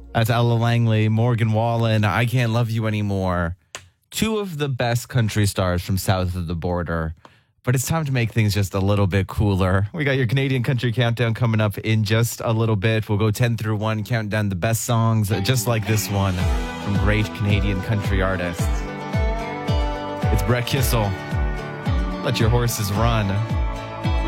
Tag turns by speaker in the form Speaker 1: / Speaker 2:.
Speaker 1: That's Ella Langley, Morgan Wallen, I Can't Love You Anymore. Two of the best country stars from south of the border. But it's time to make things just a little bit cooler. We got your Canadian Country Countdown coming up in just a little bit. We'll go 10 through 1, count down the best songs, just like this one from great Canadian country artists. It's Brett Kissel. Let Your Horses Run.